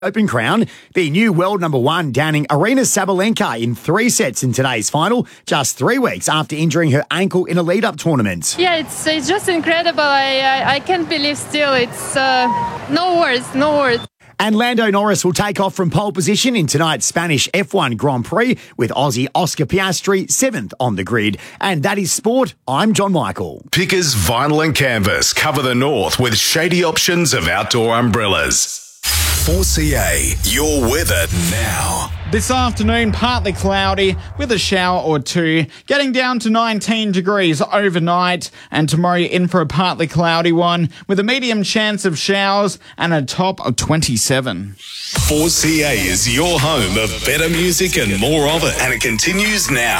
Open Crown, the new world number one downing Aryna Sabalenka in 3 sets in today's final, just 3 weeks after injuring her ankle in a lead-up tournament. Yeah, it's just incredible. I can't believe still. It's no words. And Lando Norris will take off from pole position in tonight's Spanish F1 Grand Prix with Aussie Oscar Piastri 7th on the grid. And that is sport. I'm John Michael. Pickers Vinyl and Canvas cover the north with shady options of outdoor umbrellas. 4CA, your weather now. This afternoon, partly cloudy with a shower or two, getting down to 19 degrees overnight, and tomorrow you're in for a partly cloudy one with a medium chance of showers and a top of 27. 4CA is your home of better music and more of it, and it continues now.